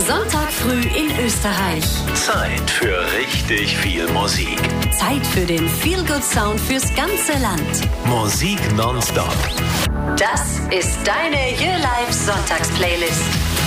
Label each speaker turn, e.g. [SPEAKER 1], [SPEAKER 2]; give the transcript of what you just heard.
[SPEAKER 1] Sonntag früh in Österreich.
[SPEAKER 2] Zeit für richtig viel Musik.
[SPEAKER 1] Zeit für den Feel-Good-Sound fürs ganze Land.
[SPEAKER 2] Musik nonstop.
[SPEAKER 1] Das ist deine Your Life Sonntagsplaylist.